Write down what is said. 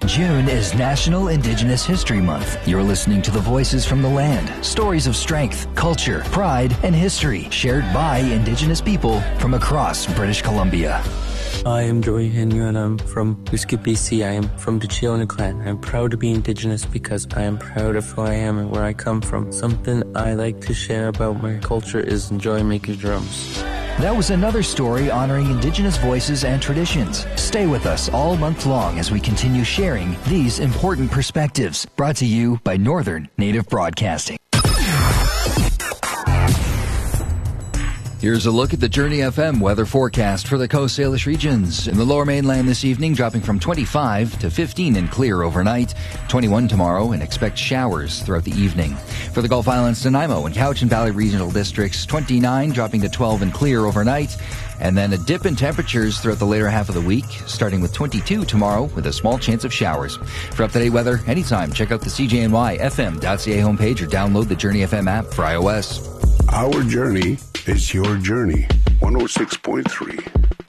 June is National Indigenous History Month. You're listening to the voices from the land, stories of strength, culture, pride, and history shared by Indigenous people from across British Columbia. I am Joey Henry and I'm from Whiskey, BC. I am from the Chiona clan. I'm proud to be Indigenous because I am proud of who I am and where I come from. Something I like to share about my culture is enjoy making drums. That was another story honoring Indigenous voices and traditions. Stay with us all month long as we continue sharing these important perspectives. Brought to you by Northern Native Broadcasting. Here's a look at the Journey FM weather forecast for the Coast Salish regions. In the Lower Mainland this evening, dropping from 25 to 15 and clear overnight. 21 tomorrow, and expect showers throughout the evening. For the Gulf Islands, Nanaimo and Cowichan Valley regional districts, 29 dropping to 12 and clear overnight. And then a dip in temperatures throughout the later half of the week, starting with 22 tomorrow with a small chance of showers. For up-to-date weather, anytime, check out the CJNYFM.ca homepage or download the Journey FM app for iOS. Our journey is your journey. 106.3.